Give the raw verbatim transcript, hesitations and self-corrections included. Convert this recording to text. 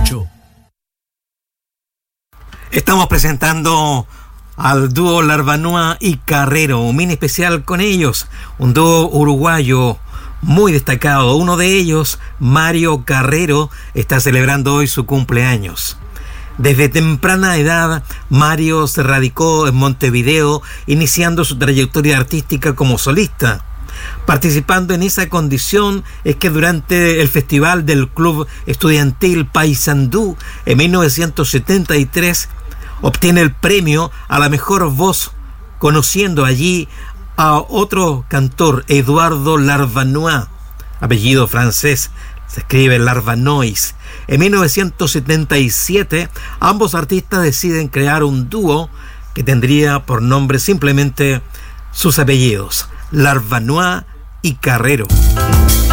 ocho. Estamos presentando al dúo Larvanoa y Carrero, un mini especial con ellos, un dúo uruguayo muy destacado. Uno de ellos, Mario Carrero, está celebrando hoy su cumpleaños. Desde temprana edad, Mario se radicó en Montevideo, iniciando su trayectoria artística como solista. Participando en esa condición es que durante el festival del Club Estudiantil Paysandú en mil novecientos setenta y tres obtiene el premio a la mejor voz, conociendo allí a otro cantor, Eduardo Larvanoa, apellido francés, se escribe Larvanois. En mil novecientos setenta y siete, ambos artistas deciden crear un dúo que tendría por nombre simplemente sus apellidos, Larvanoa y Carrero.